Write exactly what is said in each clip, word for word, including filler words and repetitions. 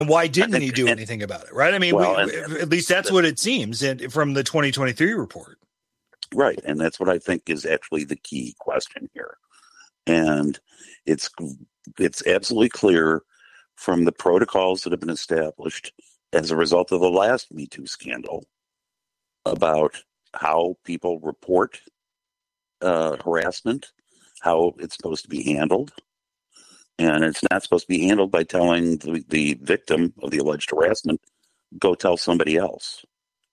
Why didn't think, he do and, anything about it? Right. I mean, well, we, and, at least that's what it seems from the twenty twenty-three report. Right. And that's what I think is actually the key question here. And it's, it's absolutely clear from the protocols that have been established as a result of the last Me Too scandal about how people report uh, harassment, how it's supposed to be handled. And it's not supposed to be handled by telling the, the victim of the alleged harassment, go tell somebody else.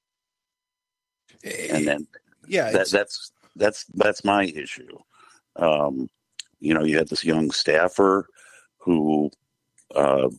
And then yeah, that, that's that's that's my issue. Um, you know, you had this young staffer who uh,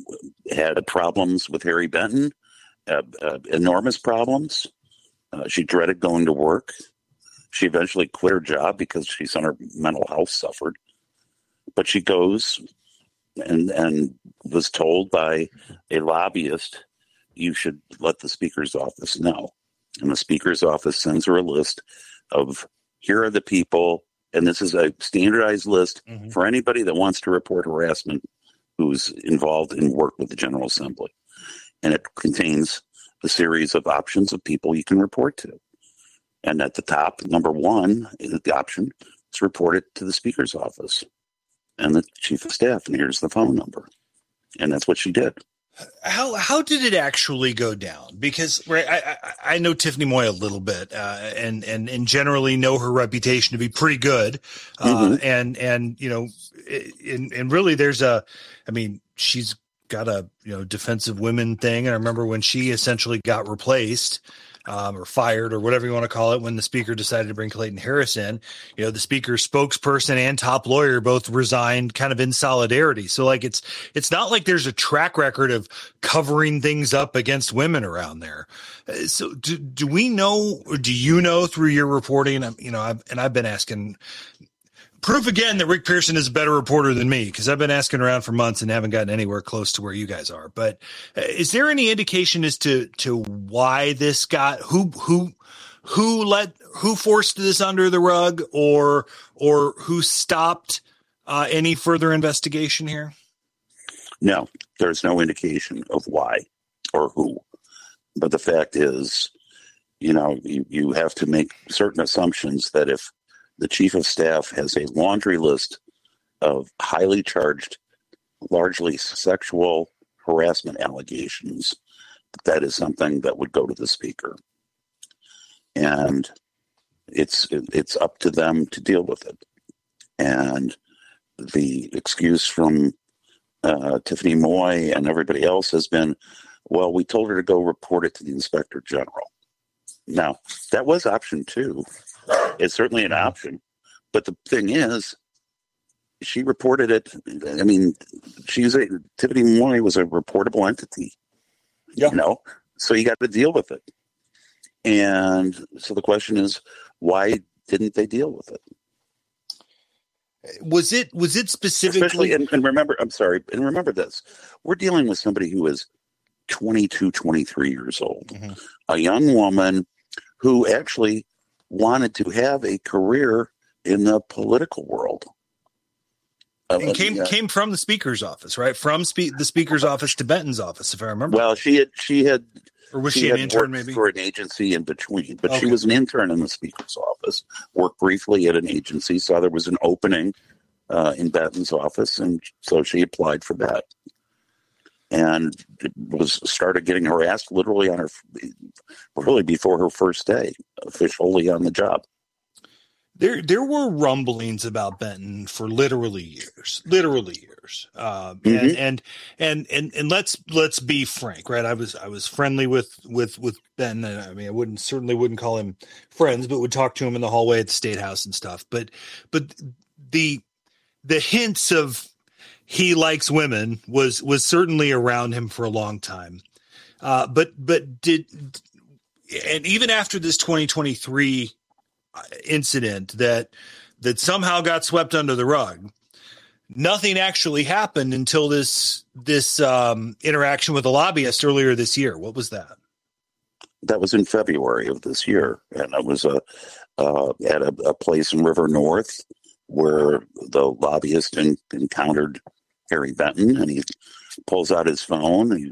had problems with Harry Benton, uh, uh, enormous problems. Uh, she dreaded going to work. She eventually quit her job because she saw her mental health suffered. But she goes and and was told by a lobbyist, you should let the Speaker's office know. And the Speaker's office sends her a list of, here are the people, and this is a standardized list mm-hmm. for anybody that wants to report harassment who's involved in work with the General Assembly. And it contains a series of options of people you can report to. And at the top, number one, is the option to report it to the Speaker's office and the Chief of Staff, and here's the phone number. And that's what she did. How how did it actually go down? Because right, I, I I know Tiffany Moy a little bit, uh, and and and generally know her reputation to be pretty good, uh, mm-hmm. and and you know, and and really there's a, I mean, she's got a you know defensive women thing, and I remember when she essentially got replaced. Um, or fired or whatever you want to call it when the Speaker decided to bring Clayton Harris in, you know, the Speaker's spokesperson and top lawyer both resigned kind of in solidarity. So like, it's, it's not like there's a track record of covering things up against women around there. So do, do we know, or do you know through your reporting, you know, I've, and I've been asking proof again that Rick Pearson is a better reporter than me, because I've been asking around for months and haven't gotten anywhere close to where you guys are. But uh, is there any indication as to to why this got who who who let who forced this under the rug, or or who stopped uh, any further investigation here? No, there's no indication of why or who. But the fact is, you know, you, you have to make certain assumptions that if the Chief of Staff has a laundry list of highly charged, largely sexual harassment allegations, that is something that would go to the Speaker. And it's it's up to them to deal with it. And the excuse from uh, Tiffany Moy and everybody else has been, well, we told her to go report it to the Inspector General. Now, that was option two. It's certainly an option. But the thing is, she reported it. I mean, she's a, Tiffany Moy was a reportable entity. Yeah. You know, so you got to deal with it. And so the question is, why didn't they deal with it? Was it, was it specifically? Especially, and, and remember, I'm sorry, and remember this, we're dealing with somebody who is twenty-two, twenty-three years old, mm-hmm. a young woman who actually wanted to have a career in the political world. And came uh, came from the Speaker's office, right? From spe- the Speaker's office to Benton's office, if I remember. Well, she had, she had, or was she, she an intern maybe? For an agency in between, but okay. she was an intern in the Speaker's office, worked briefly at an agency, saw there was an opening uh, in Benton's office, and so she applied for that. And was started getting harassed literally on her, really before her first day, officially on the job. There, there were rumblings about Benton for literally years, literally years. Um, mm-hmm. and, and, and, and, and let's, let's be frank, right? I was, I was friendly with, with, with Benton. And I mean, I wouldn't, certainly wouldn't call him friends, but would talk to him in the hallway at the State House and stuff. But, but the, the hints of he likes women was, was certainly around him for a long time. Uh, but, but did, and even after this twenty twenty-three incident that that somehow got swept under the rug, nothing actually happened until this this um, interaction with a lobbyist earlier this year. What was that? That was in February of this year, and it was a uh, at a, a place in River North where the lobbyist in, encountered Harry Benton, and he pulls out his phone. He